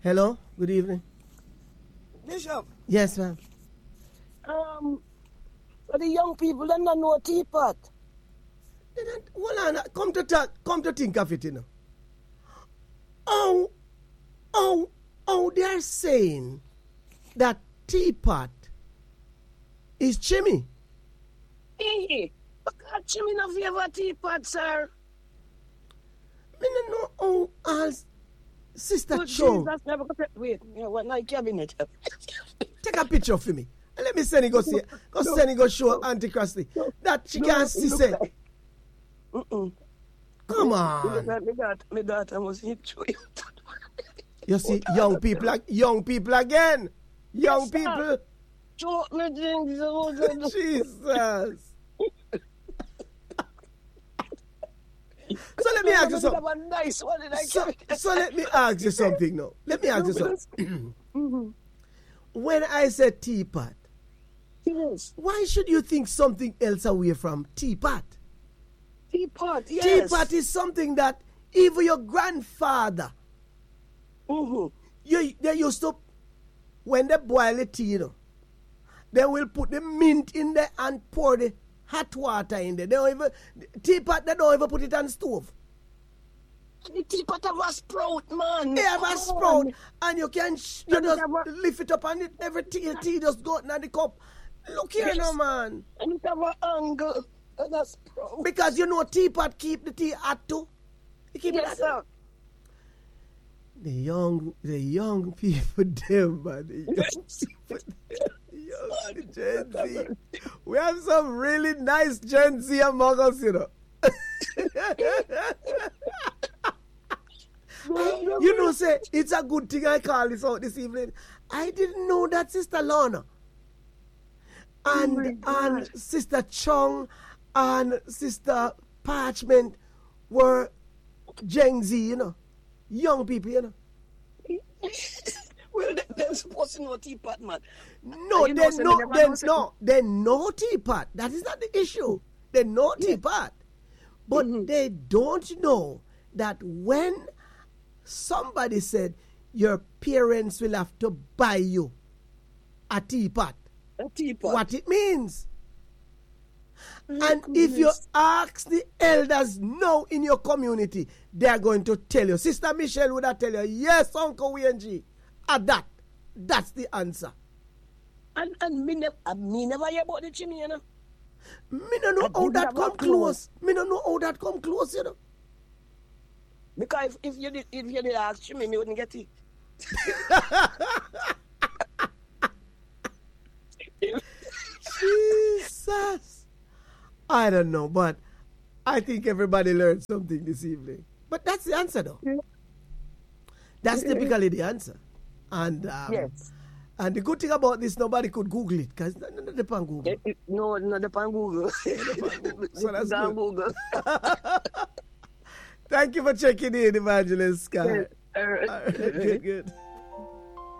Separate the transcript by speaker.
Speaker 1: Hello, good evening.
Speaker 2: Bishop,
Speaker 1: Yes, ma'am.
Speaker 2: for the young people, them don't know teapot.
Speaker 1: Hold on, come to think of it, you know. They're saying that teapot is chimney.
Speaker 2: Hey, God, chimney no favor teapot, sir.
Speaker 1: Me no know how Sister
Speaker 2: Good
Speaker 1: Chong.
Speaker 2: Jesus, never go to wait. You know what? Now cabinet.
Speaker 1: Take a picture for me. And let me send it go show Auntie Crossley that she can't see say. Come on.
Speaker 2: My daughter must hit you.
Speaker 1: You see, young people again. Young people.
Speaker 2: Choke me things.
Speaker 1: Jesus. So let me ask you something. So let me ask you something now. Let me ask you something. When I said teapot,
Speaker 2: Yes.
Speaker 1: why should you think something else away from teapot?
Speaker 2: Teapot, yes.
Speaker 1: Teapot is something that even your grandfather, they used to, when they boil the tea, you know, they will put the mint in there and pour the hot water in there. They don't even put it on the stove.
Speaker 2: The teapot have a sprout, man.
Speaker 1: They have a sprout, and you just lift it up and every tea just go in the cup. Look here now, man.
Speaker 2: And it have an angle and a sprout.
Speaker 1: Because you know teapot keep the tea hot too. You keep it hot.
Speaker 2: Sir.
Speaker 1: The young people, them, man. Young Gen Z. We have some really nice Gen Z among us, you know. You know, say, it's a good thing I call this out this evening. I didn't know that Sister Lorna and Sister Chong and Sister Parchment were Gen Z, you know. Young people, you know.
Speaker 2: Well, they're supposed to know teapot, man.
Speaker 1: No, they know teapot. That is not the issue. They know teapot. But they don't know that when somebody said your parents will have to buy you a teapot, what it means. And if you ask the elders now in your community, they are going to tell you. Sister Michelle would have tell you, yes, Uncle WNG. At that's the answer.
Speaker 2: And me never hear about the chimney, you know.
Speaker 1: Me no know how that come close. Me no know how that come close, you know.
Speaker 2: Because if you did ask chimney, me wouldn't get it.
Speaker 1: Jesus. I don't know, but I think everybody learned something this evening. But that's the answer, though. That's typically the answer. And
Speaker 2: yes.
Speaker 1: And the good thing about this, nobody could Google it because none of them on Google.
Speaker 2: No, not on Google.
Speaker 1: So that's good.
Speaker 2: Google.
Speaker 1: Thank you for checking in, Evangelist Sky.
Speaker 2: Yes.
Speaker 1: Good.